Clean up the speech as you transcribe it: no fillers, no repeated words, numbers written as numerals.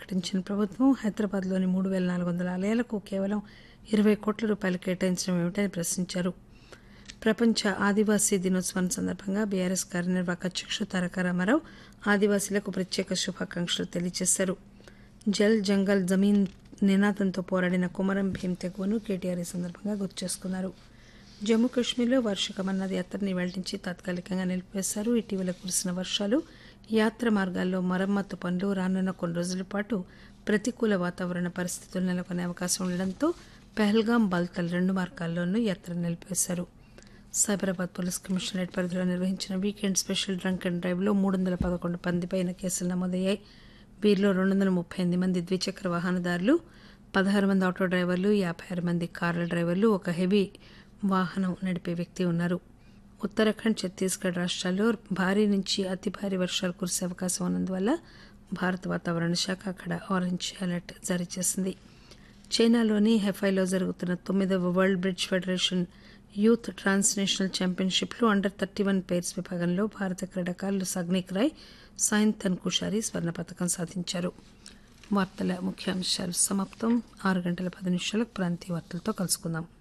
ప్రకటించిన ప్రభుత్వం హైదరాబాద్లోని 3,400 ఆలయాలకు కేవలం 20 కోట్ల రూపాయలు కేటాయించడం ఏమిటని ప్రశ్నించారు. ప్రపంచ ఆదివాసీ దినోత్సవం సందర్భంగా బీఆర్ఎస్ కార్యనిర్వాహక అధ్యక్షుడు తారక రామారావు ఆదివాసీలకు ప్రత్యేక శుభాకాంక్షలు తెలియజేశారు. జల్ జంగల్ జమీన్ నినాదంతో పోరాడిన కుమరం భీం తెగువను కేటీఆర్ ఈ సందర్భంగా గుర్తు చేసుకున్నారు. జమ్మూ కాశ్మీర్లో వార్షిక మన్నాథ్ యాత్రని ఇవాళ నుంచి తాత్కాలికంగా నిలిపివేశారు. ఇటీవల కురిసిన వర్షాలు, యాత్ర మార్గాల్లో మరమ్మతు పనులు రానున్న కొన్ని రోజుల పాటు ప్రతికూల వాతావరణ పరిస్థితులు నెలకొనే అవకాశం ఉండడంతో పెహల్గాం, బాల్తల్ 2 మార్గాల్లోనూ యాత్ర నిలిపివేశారు. సైబరాబాద్ పోలీస్ కమిషనరేట్ పరిధిలో నిర్వహించిన వీకెండ్ స్పెషల్ డ్రంక్ అండ్ డ్రైవ్లో 311 మందిపైన కేసులు నమోదయ్యాయి. వీరిలో 238 మంది ద్విచక్ర వాహనదారులు, 16 మంది ఆటో డ్రైవర్లు, 56 మంది కార్ల డ్రైవర్లు, ఒక హెవీ వాహనం నడిపే వ్యక్తి ఉన్నారు. ఉత్తరాఖండ్, ఛత్తీస్గఢ్ రాష్ట్రాల్లో భారీ నుంచి అతి భారీ వర్షాలు కురిసే అవకాశం ఉన్నందువల్ల భారత వాతావరణ శాఖ అక్కడ ఆరెంజ్ అలర్ట్ జారీ చేసింది. చైనాలోని హెఫైలో జరుగుతున్న 9వ world bridge federation youth transnational ఛాంపియన్షిప్లో under 31 pairs విభాగంలో భారత క్రీడాకారులు సగ్నిక్ రాయ్, సాయంతన్ కుషారి స్వర్ణ పతకం సాధించారు. వార్తల ముఖ్యాంశాలు సమాప్తం. 6 గంటల 10 నిమిషాలకు ప్రాంతీయ వార్తలతో కలుసుకుందాం.